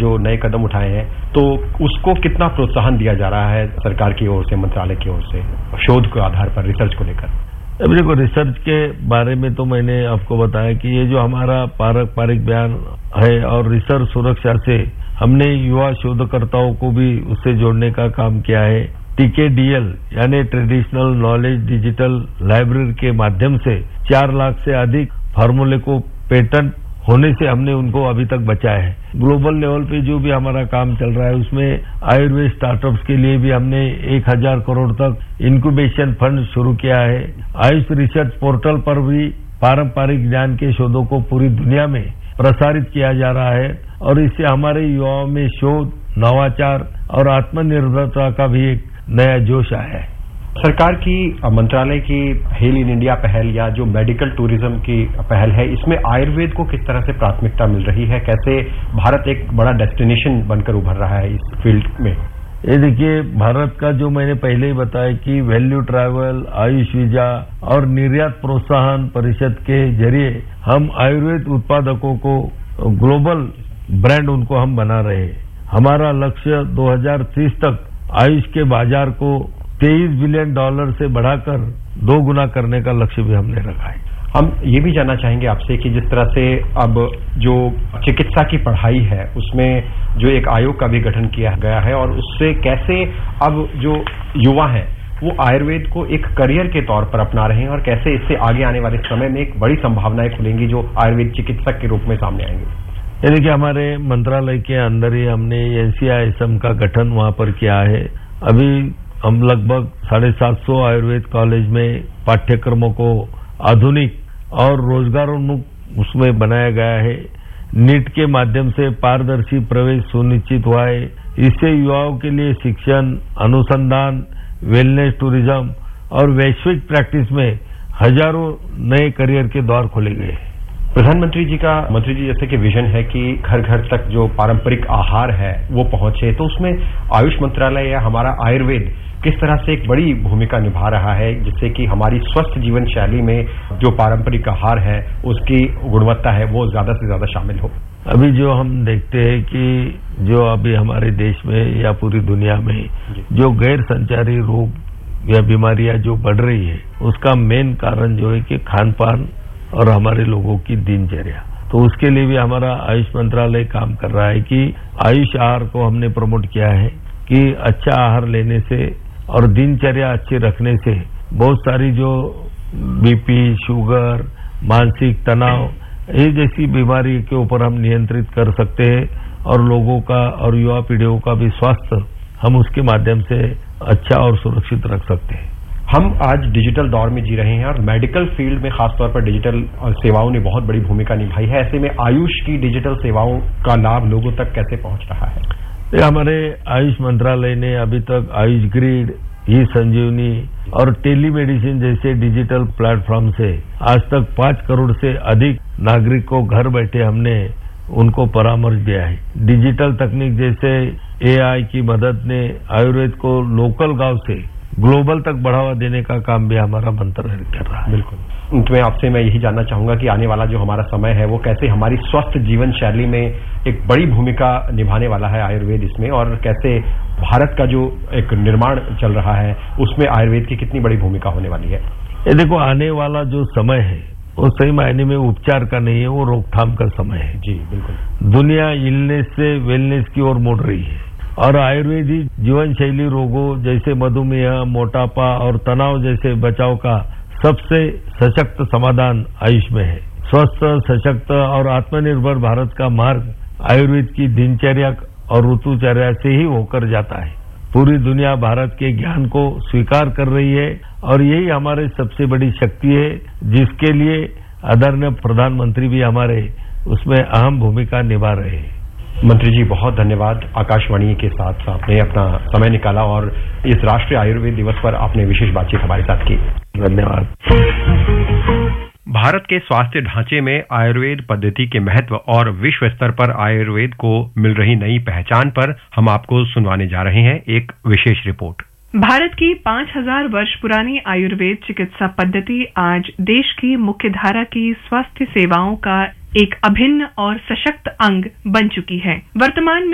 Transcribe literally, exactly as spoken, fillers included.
जो नए कदम उठाए हैं, तो उसको कितना प्रोत्साहन दिया जा रहा है सरकार की ओर से, मंत्रालय की ओर से, शोध के आधार पर, रिसर्च को लेकर? अभी देखो, रिसर्च के बारे में तो मैंने आपको बताया कि ये जो हमारा पारंपरिक बयान है और रिसर्च सुरक्षा से हमने युवा शोधकर्ताओं को भी उससे जोड़ने का काम किया है। टीकेडीएल यानी ट्रेडिशनल नॉलेज डिजिटल लाइब्रेरी के माध्यम से चार लाख से अधिक फार्मूले को पेटेंट होने से हमने उनको अभी तक बचाया है। ग्लोबल लेवल पे जो भी हमारा काम चल रहा है उसमें आयुर्वेद स्टार्टअप्स के लिए भी हमने एक हजार करोड़ तक इंक्यूबेशन फंड शुरू किया है। आयुष रिसर्च पोर्टल पर भी पारंपरिक ज्ञान के शोधों को पूरी दुनिया में प्रसारित किया जा रहा है और इससे हमारे युवाओं में शोध, नवाचार और आत्मनिर्भरता का भी एक नया जोश आया है। सरकार की मंत्रालय की हेल इन इंडिया पहल या जो मेडिकल टूरिज्म की पहल है, इसमें आयुर्वेद को किस तरह से प्राथमिकता मिल रही है? कैसे भारत एक बड़ा डेस्टिनेशन बनकर उभर रहा है इस फील्ड में? ये देखिए, भारत का जो मैंने पहले ही बताया कि वैल्यू ट्रैवल, आयुष वीजा और निर्यात प्रोत्साहन परिषद के जरिए हम आयुर्वेद उत्पादकों को ग्लोबल ब्रांड उनको हम बना रहे हैं। हमारा लक्ष्य दो हजार तीस तक आयुष के बाजार को तेईस बिलियन डॉलर से बढ़ाकर दो गुना करने का लक्ष्य भी हमने रखा है। हम ये भी जानना चाहेंगे आपसे कि जिस तरह से अब जो चिकित्सा की पढ़ाई है उसमें जो एक आयोग का भी गठन किया गया है और उससे कैसे अब जो युवा हैं वो आयुर्वेद को एक करियर के तौर पर अपना रहे हैं और कैसे इससे आगे आने वाले समय में एक बड़ी संभावनाएं खुलेंगी जो आयुर्वेद चिकित्सक के रूप में सामने आएंगे। यानी कि हमारे मंत्रालय के अंदर ही हमने एनसीआईएसएम का गठन वहां पर किया है। अभी हम लगभग साढ़े सात सौ आयुर्वेद कॉलेज में पाठ्यक्रमों को आधुनिक और रोजगारोन्मुख उसमें बनाया गया है। नीट के माध्यम से पारदर्शी प्रवेश सुनिश्चित हुआ है। इससे युवाओं के लिए शिक्षण, अनुसंधान, वेलनेस टूरिज्म और वैश्विक प्रैक्टिस में हजारों नए करियर के द्वार खोले गए। प्रधानमंत्री जी का मंत्री जी जैसे कि विजन है कि घर घर तक जो पारंपरिक आहार है वो पहुंचे, तो उसमें आयुष मंत्रालय या हमारा आयुर्वेद किस तरह से एक बड़ी भूमिका निभा रहा है जिससे कि हमारी स्वस्थ जीवन शैली में जो पारंपरिक आहार है उसकी गुणवत्ता है वो ज्यादा से ज्यादा शामिल हो? अभी जो हम देखते हैं कि जो अभी हमारे देश में या पूरी दुनिया में जो गैर संचारी रोग या बीमारियां जो बढ़ रही है उसका मेन कारण जो है कि खान पान और हमारे लोगों की दिनचर्या। तो उसके लिए भी हमारा आयुष मंत्रालय काम कर रहा है कि आयुष आहार को हमने प्रमोट किया है कि अच्छा आहार लेने से और दिनचर्या अच्छी रखने से बहुत सारी जो बीपी, शुगर, मानसिक तनाव ये जैसी बीमारी के ऊपर हम नियंत्रित कर सकते हैं और लोगों का और युवा पीढ़ियों का भी स्वास्थ्य हम उसके माध्यम से अच्छा और सुरक्षित रख सकते हैं। हम आज डिजिटल दौर में जी रहे हैं और मेडिकल फील्ड में खासतौर पर डिजिटल सेवाओं ने बहुत बड़ी भूमिका निभाई है। ऐसे में आयुष की डिजिटल सेवाओं का लाभ लोगों तक कैसे पहुंच रहा है? हमारे आयुष मंत्रालय ने अभी तक आयुष ग्रिड, ई संजीवनी और टेलीमेडिसिन जैसे डिजिटल प्लेटफॉर्म से आज तक पांच करोड़ से अधिक नागरिक को घर बैठे हमने उनको परामर्श दिया है। डिजिटल तकनीक जैसे एआई की मदद ने आयुर्वेद को लोकल गांव से ग्लोबल तक बढ़ावा देने का काम भी हमारा मंत्रालय कर रहा है। बिल्कुल। अंत में आपसे मैं यही जानना चाहूंगा कि आने वाला जो हमारा समय है वो कैसे हमारी स्वस्थ जीवन शैली में एक बड़ी भूमिका निभाने वाला है आयुर्वेद इसमें, और कैसे भारत का जो एक निर्माण चल रहा है उसमें आयुर्वेद की कितनी बड़ी भूमिका होने वाली है? ये देखो, आने वाला जो समय है वो सही मायने में उपचार का नहीं है, वो रोकथाम का समय है। जी बिल्कुल। दुनिया इलनेस से वेलनेस की ओर मुड़ रही है और आयुर्वेदिक जीवन शैली रोगों जैसे मधुमेह, मोटापा और तनाव जैसे बचाव का सबसे सशक्त समाधान आयुष में है। स्वस्थ, सशक्त और आत्मनिर्भर भारत का मार्ग आयुर्वेद की दिनचर्या और ऋतुचर्या से ही होकर जाता है। पूरी दुनिया भारत के ज्ञान को स्वीकार कर रही है और यही हमारे सबसे बड़ी शक्ति है जिसके लिए आदरणीय प्रधानमंत्री भी हमारे उसमें अहम भूमिका निभा रहे हैं। मंत्री जी बहुत धन्यवाद, आकाशवाणी के साथ आपने अपना समय निकाला और इस राष्ट्रीय आयुर्वेद दिवस पर आपने विशेष बातचीत हमारे साथ की। धन्यवाद। भारत के स्वास्थ्य ढांचे में आयुर्वेद पद्धति के महत्व और विश्व स्तर पर आयुर्वेद को मिल रही नई पहचान पर हम आपको सुनवाने जा रहे हैं एक विशेष रिपोर्ट। भारत की पांच हजार वर्ष पुरानी आयुर्वेद चिकित्सा पद्धति आज देश की मुख्यधारा की स्वास्थ्य सेवाओं का एक अभिन्न और सशक्त अंग बन चुकी है। वर्तमान